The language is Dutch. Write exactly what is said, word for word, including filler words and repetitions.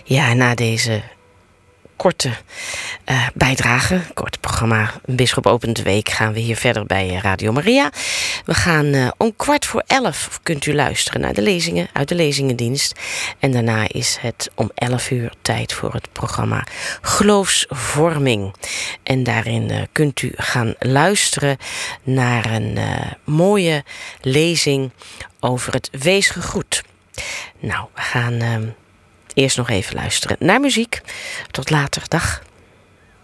Ja, na deze korte uh, bijdrage, kort programma Bisschop opent de week, gaan we hier verder bij Radio Maria. We gaan uh, om kwart voor elf kunt u luisteren naar de lezingen uit de lezingendienst. En daarna is het om elf uur tijd voor het programma Geloofsvorming. En daarin uh, kunt u gaan luisteren naar een uh, mooie lezing over het Wees gegroet. Nou, we gaan uh, eerst nog even luisteren naar muziek. Tot later, dag.